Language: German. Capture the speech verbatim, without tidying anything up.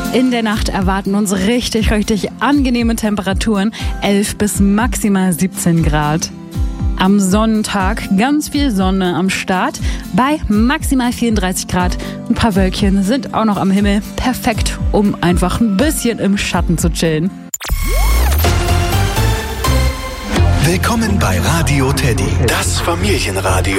In der Nacht erwarten uns richtig, richtig angenehme Temperaturen, elf bis maximal siebzehn Grad. Am Sonntag ganz viel Sonne am Start bei maximal vierunddreißig Grad. Ein paar Wölkchen sind auch noch am Himmel. Perfekt, um einfach ein bisschen im Schatten zu chillen. Willkommen bei Radio Teddy, das Familienradio.